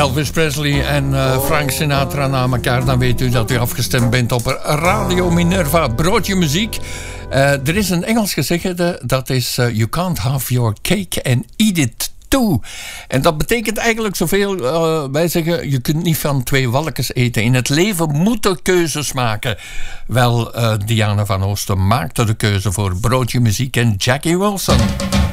Elvis Presley en Frank Sinatra na elkaar, dan weet u dat u afgestemd bent op Radio Minerva. Broodje muziek. Er is een Engels gezegde, dat is you can't have your cake and eat it too. En dat betekent eigenlijk zoveel, wij zeggen, je kunt niet van twee walletjes eten. In het leven moeten keuzes maken. Wel, Diana van Oosten maakte de keuze voor Broodje muziek en Jackie Wilson.